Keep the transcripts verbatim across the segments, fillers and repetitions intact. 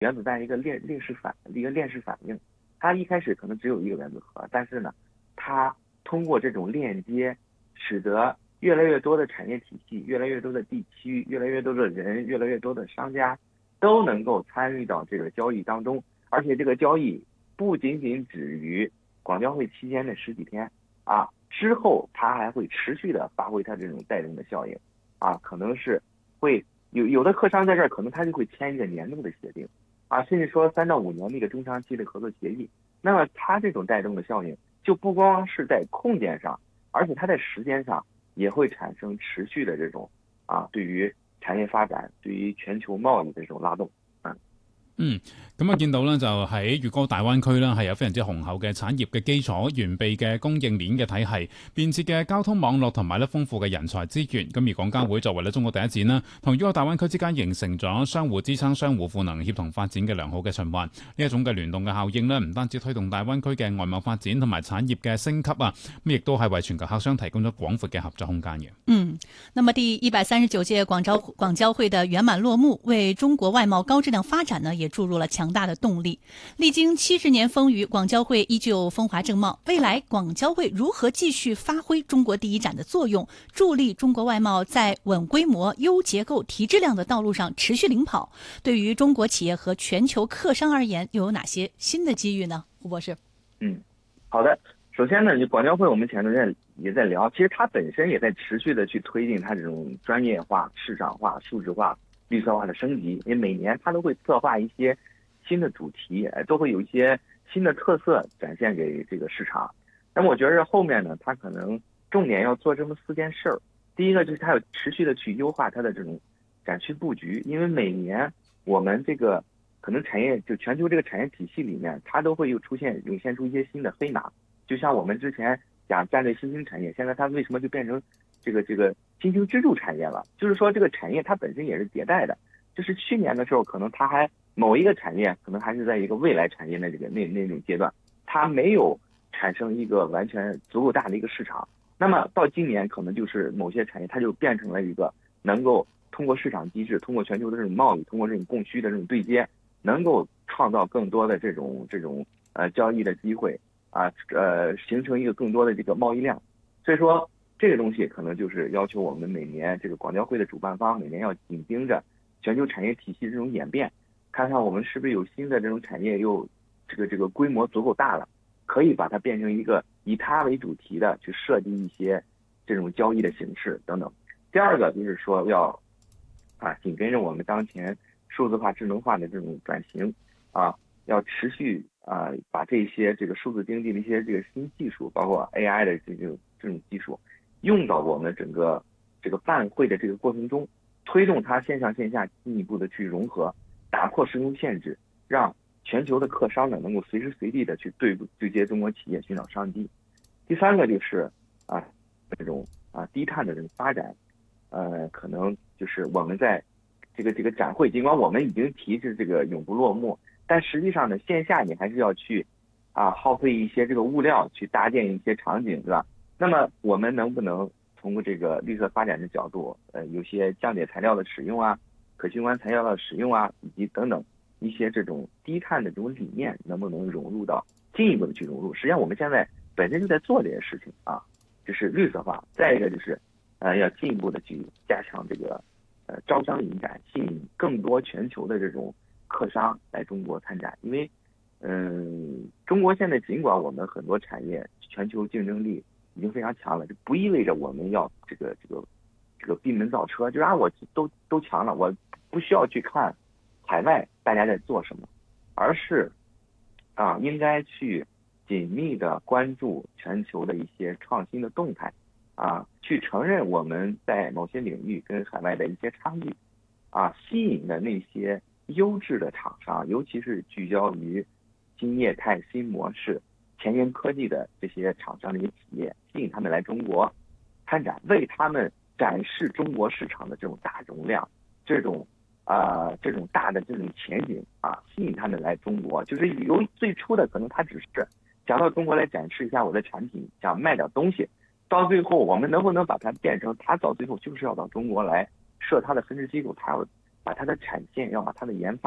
原子弹一个链链式反一个链式反应，它一开始可能只有一个原子核，但是呢，它通过这种链接，使得越来越多的产业体系、越来越多的地区、越来越多的人、越来越多的商家都能够参与到这个交易当中，而且这个交易不仅仅止于广交会期间的十几天啊，之后它还会持续的发挥它这种带动的效应啊，可能是会有有的客商在这儿，可能他就会签一个年度的协定啊，甚至说三到五年的一个中长期的合作协议。那么它这种带动的效应，就不光是在空间上，而且它在时间上也会产生持续的这种啊，对於產業發展、對於全球貿易的這種拉動。嗯嗯，咁啊見到咧就喺粵港澳大灣區啦，係有非常之雄厚嘅產業嘅基礎、完備嘅供應鏈嘅體系、便捷嘅交通網絡同埋咧豐富嘅人才資源。咁而港交會作為咧中國第一展啦，同粵港澳大灣區之間形成咗相互支撐、相互賦能、協同發展嘅良好嘅循環。呢一種嘅聯動嘅效應呢，唔單止推動大灣區嘅外貿發展同埋產業嘅升級啊，咁亦都係為全球客商提供咗廣闊嘅合作空間嘅。 嗯，那麼第一百三十九屆廣交廣交會的圓滿落幕，為中國外貿高質量發展呢，也注入了強大的動力。歷經七十年風雨，廣交會依舊風華正茂。未來廣交會如何繼續發揮中國第一展的作用，助力中國外貿在穩規模、優結構、提質量的道路上持續領跑？對於中國企業和全球客商而言，又有哪些新的機遇呢？胡博士。 嗯，好的。首先呢，就廣交會我們前段時間也在聊，其實它本身也在持續的去推進它這種專業化、市場化、數字化、綠色化的升級，因為每年它都會策劃一些新的主題，都會有一些新的特色展現給這個市場。那麼我覺得後面呢，它可能重點要做這麼四件事兒。第一個就是它要持續的去優化它的這種展區佈局，因為每年我們這個可能產業就全球這個產業體系裡面，它都會又出現湧現出一些新的黑馬。就像我們之前講戰略新興產業，現在它為什麼就變成這個這個新興支柱產業了？就是說這個產業它本身也是迭代的。就是去年的時候，可能它還某一個產業可能還是在一個未來產業的這個那那種階段，它沒有產生一個完全足夠大的一個市場。那麼到今年，可能就是某些產業它就變成了一個能夠通過市場機制，通過全球的這種貿易，通過這種供需的這種對接，能夠創造更多的這種這種呃交易的機會。啊，呃，形成一個更多的這個貿易量，所以說這個東西可能就是要求我們每年這個廣交會的主辦方每年要緊盯着全球產業體系這種演變，看看我們是不是有新的這種產業又這個這個規模足夠大了，可以把它變成一個以它為主題的去設計一些這種交易的形式等等。第二個就是說要啊緊跟着我們當前數字化智能化的這種轉型啊，要持續。啊，把這些這個數字經濟的一些這個新技術，包括 A I 的這種這種技術，用到我們整個這個辦會的這個過程中，推動它線上線下進一步的去融合，打破時空限制，讓全球的客商呢能夠隨時隨地的去對對接中國企業尋找商機。第三個就是啊這種啊低碳的這種發展，呃，可能就是我們在這個這個展會，儘管我們已經提示這個永不落幕。但實際上呢，線下你還是要去啊耗費一些這個物料去搭建一些場景，對吧？那麼我們能不能通過這個綠色發展的角度，呃，有些降解材料的使用啊，可循環材料的使用啊，以及等等一些這種低碳的這種理念，能不能融入到進一步的去融入？實際上我們現在本身就在做這些事情啊，就是綠色化。再一個就是呃要進一步的去加強這個呃招商引展，吸引更多全球的這種客商來中國參展，因為，嗯，中國現在儘管我們很多產業全球競爭力已經非常強了，這不意味着我們要這個這個這個閉門造車，就是啊我都都強了，我不需要去看海外大家在做什麼，而是啊應該去緊密的關注全球的一些創新的動態，啊，去承認我們在某些領域跟海外的一些差異，啊，吸引的那些優質的廠商，尤其是聚焦於新業態、新模式、前沿科技的這些廠商的一些企業，吸引他們來中國參展，為他們展示中國市場的這種大容量、這種啊、呃、這種大的這種前景啊，吸引他們來中國。就是由最初的可能他只是想到中國來展示一下我的產品，想賣點東西，到最後我們能不能把它變成他到最後就是要到中國來設他的分支機構，他要把它的產線，要把它的研發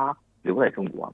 留在中国。